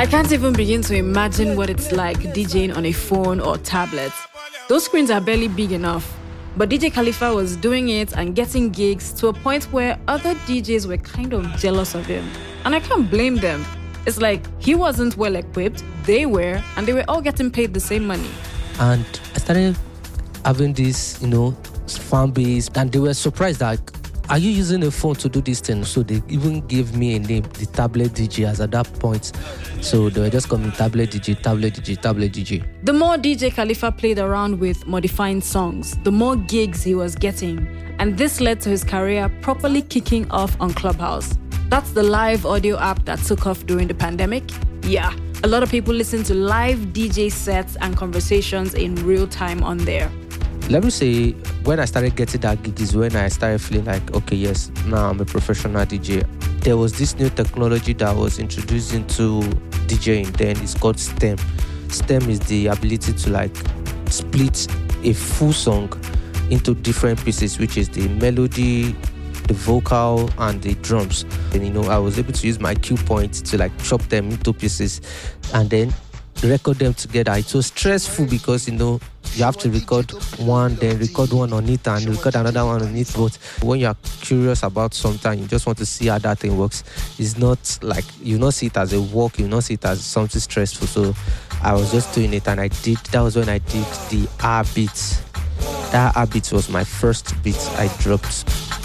I can't even begin to imagine what it's like DJing on a phone or tablet. Those screens are barely big enough. But DJ Khalifa was doing it and getting gigs to a point where other DJs were kind of jealous of him. And I can't blame them. It's like he wasn't well equipped, they were, and they were all getting paid the same money. And I started having this, fan base, and they were surprised that, are you using a phone to do this thing? So they even gave me a name, the Tablet DJ, as at that point. So they were just calling me Tablet DJ, Tablet DJ, Tablet DJ. The more DJ Khalifa played around with modifying songs, the more gigs he was getting. And this led to his career properly kicking off on Clubhouse. That's the live audio app that took off during the pandemic. Yeah, a lot of people listen to live DJ sets and conversations in real time on there. Let me say, when I started getting that gig is when I started feeling like, okay, yes, now I'm a professional DJ. There was this new technology that was introduced into DJing then. It's called STEM. STEM is the ability to split a full song into different pieces, which is the melody, the vocal, and the drums. And I was able to use my cue points to chop them into pieces and then record them together. It was stressful because you have to record one, then record one on it and record another one on it. But when you're curious about something, you just want to see how that thing works. It's not you not see it as a work, you not see it as something stressful. So I was just doing it, and that was when I did the R beat. That R beat was my first beat I dropped.